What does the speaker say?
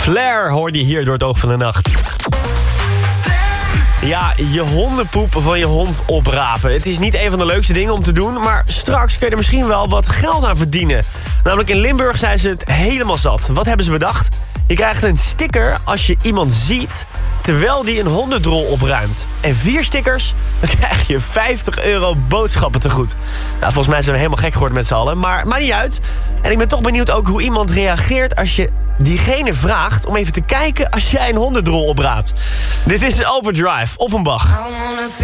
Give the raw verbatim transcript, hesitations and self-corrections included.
Flair hoorde je hier door het oog van de nacht. Ja, je hondenpoep van je hond oprapen. Het is niet een van de leukste dingen om te doen, maar straks kun je er misschien wel wat geld aan verdienen. Namelijk in Limburg zijn ze het helemaal zat. Wat hebben ze bedacht? Je krijgt een sticker als je iemand ziet terwijl die een hondendrol opruimt. En vier stickers, dan krijg je vijftig euro boodschappen te goed. Nou, volgens mij zijn we helemaal gek geworden met z'n allen, maar maakt niet uit. En ik ben toch benieuwd ook hoe iemand reageert als je diegene vraagt om even te kijken als jij een hondendrol opraapt. Dit is Overdrive, Offenbach.